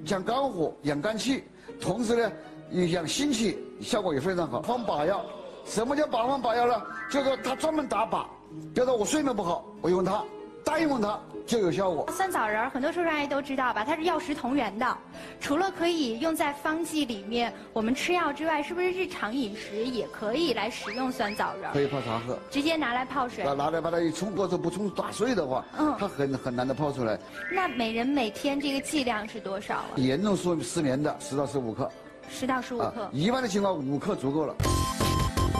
降肝火、养肝气，同时呢，养心气，效果也非常好。方把药，什么叫把方把药呢？就是说它专门打把，比如说我睡眠不好，我用它，单用它就有效果。 酸枣仁很多受伤人都知道吧，它是药食同源的，除了可以用在方剂里面，我们吃药之外，是不是日常饮食也可以来食用酸枣仁？ 可以泡茶喝， 直接拿来泡水。 拿来把它一冲，或者不冲打碎的话，它很难的泡出来。 那每人每天这个剂量是多少啊？ 严重失眠的10到15克。 10到15克。 一般的情况5克足够了。